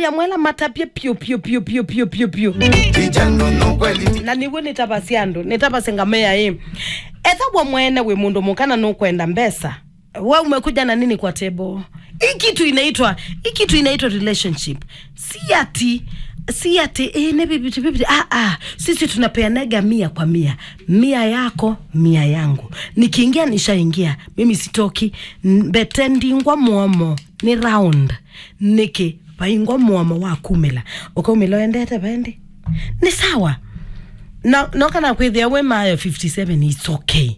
Mwambia mwela matapia pio na niwe nitabasenga mea etha mwene we mundu mukana no kwenda mbesa wewe umekuja na nini kwa table ikitu inaitwa relationship si ati ne bibi sisi tunapeanaga 100 kwa 100 100 yako 100 yangu nikiingia nishaingia mimi sitoki betendi ngwa muomo ni round niki paingwa muomo wa kumela ukomelo endete bende ni sawa no kana kwithia we mayo 57 it's okay